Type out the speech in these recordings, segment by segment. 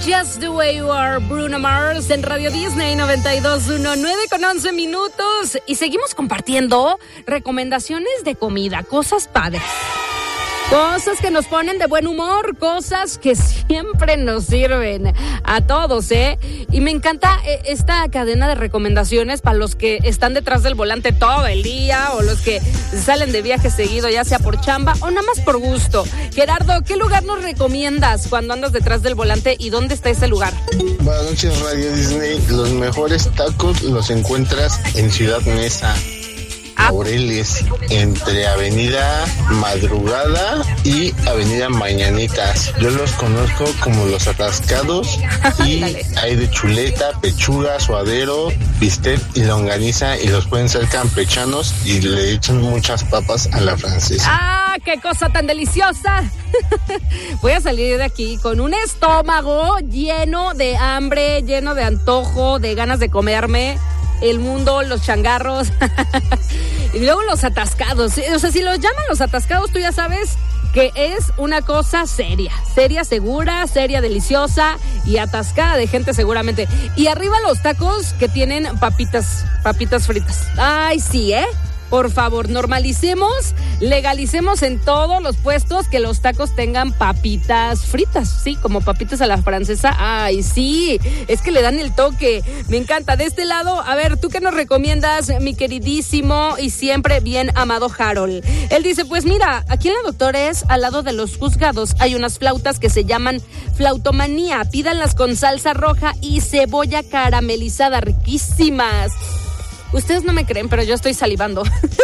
Just the Way You Are, Bruno Mars, en Radio Disney 92.1, 9:11. Y seguimos compartiendo recomendaciones de comida, cosas padres. Cosas que nos ponen de buen humor, cosas que siempre nos sirven a todos, ¿eh? Y me encanta esta cadena de recomendaciones para los que están detrás del volante todo el día o los que salen de viaje seguido, ya sea por chamba o nada más por gusto. Gerardo, ¿qué lugar nos recomiendas cuando andas detrás del volante y dónde está ese lugar? Buenas noches, Radio Disney. Los mejores tacos los encuentras en Ciudad Neza, Laureles, entre Avenida Madrugada y Avenida Mañanitas. Yo los conozco como Los Atascados y hay de chuleta, pechuga, suadero, bistec y longaniza, y los pueden ser campechanos y le echan muchas papas a la francesa. ¡Ah, qué cosa tan deliciosa! Voy a salir de aquí con un estómago lleno de hambre, lleno de antojo, de ganas de comerme el mundo, los changarros y luego los atascados. O sea, si los llaman los atascados, tú ya sabes que es una cosa seria, segura, seria, deliciosa y atascada de gente seguramente. Y arriba los tacos que tienen papitas fritas. Ay, sí, por favor, normalicemos, legalicemos en todos los puestos que los tacos tengan papitas fritas, sí, como papitas a la francesa. Ay, sí, es que le dan el toque. Me encanta. De este lado, a ver, ¿tú qué nos recomiendas, mi queridísimo y siempre bien amado Harold? Él dice, pues mira, aquí en la Doctores, al lado de los juzgados, hay unas flautas que se llaman flautomanía. Pídanlas con salsa roja y cebolla caramelizada, riquísimas. Ustedes no me creen, pero yo estoy salivando.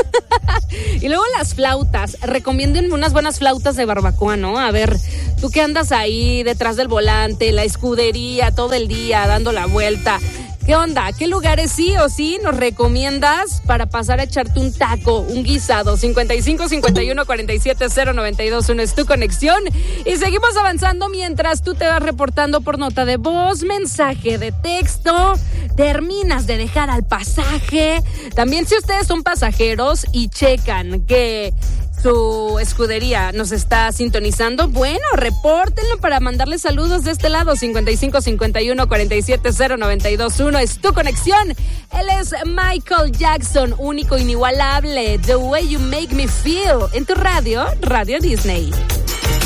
Y luego las flautas. Recomienden unas buenas flautas de barbacoa, ¿no? A ver, tú que andas ahí detrás del volante, la escudería, todo el día dando la vuelta. ¿Qué onda? ¿Qué lugares sí o sí nos recomiendas para pasar a echarte un taco, un guisado? 55 51 47 092.1 es tu conexión. Y seguimos avanzando mientras tú te vas reportando por nota de voz, mensaje de texto, terminas de dejar al pasaje. También si ustedes son pasajeros y checan que su escudería nos está sintonizando, bueno, repórtenlo para mandarle saludos de este lado. 55 51 47 092.1 es tu conexión. Él es Michael Jackson, único, inigualable. The Way You Make Me Feel, en tu radio, Radio Disney.